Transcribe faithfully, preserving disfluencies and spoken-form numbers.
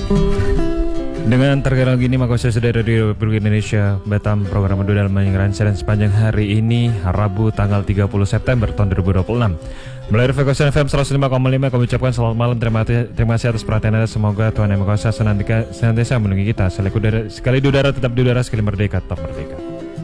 Dengan terkira gini maka saya sudah dari Republik Indonesia Batam program Madu dalam menyiarkan siaran sepanjang hari ini Rabu tanggal tiga puluh September tahun dua ribu dua puluh enam. Melalui frekuensi F M seratus lima koma lima kami ucapkan selamat malam. Terima, terima kasih atas perhatian Anda. Semoga Tuhan Yang Maha Kuasa senantiasa melindungi kita. Sekali udara, sekali di udara tetap di udara, sekali merdeka tetap merdeka.